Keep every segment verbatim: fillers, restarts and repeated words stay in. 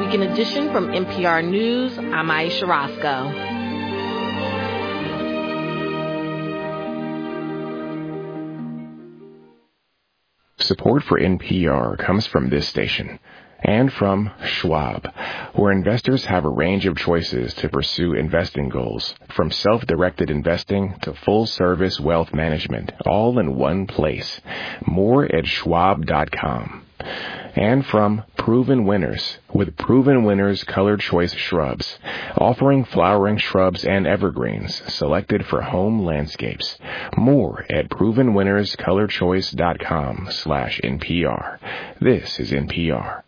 Weekend Edition from N P R News. I'm Aisha Roscoe. Support for N P R comes from this station and from Schwab, where investors have a range of choices to pursue investing goals, from self-directed investing to full-service wealth management, all in one place. More at schwab dot com. And from Proven Winners, with Proven Winners Colored Choice Shrubs, offering flowering shrubs and evergreens selected for home landscapes. More at proven winners color choice dot com slash N P R. This is N P R.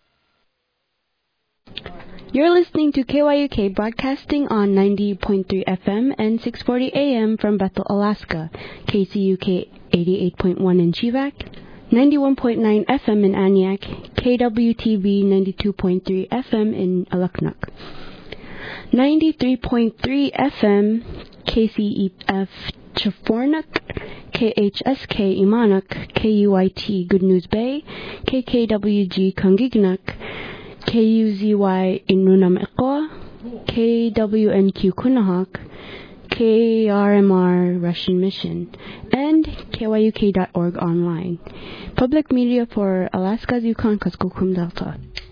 You're listening to K Y U K broadcasting on ninety point three F M and six forty A M from Bethel, Alaska, K C U K eighty-eight point one in Chivac, ninety-one point nine F M in Aniak, K W T V ninety-two point three F M in Alaknuk, ninety-three point three F M K C E F Chafornuk, K H S K Imanuk, K U I T Good News Bay, K K W G Kongignak, K U Z Y Inunameko, K W N Q Kunahak, K R M R Russian Mission, and K Y U K dot org online. Public media for Alaska's Yukon Kuskokwim Delta.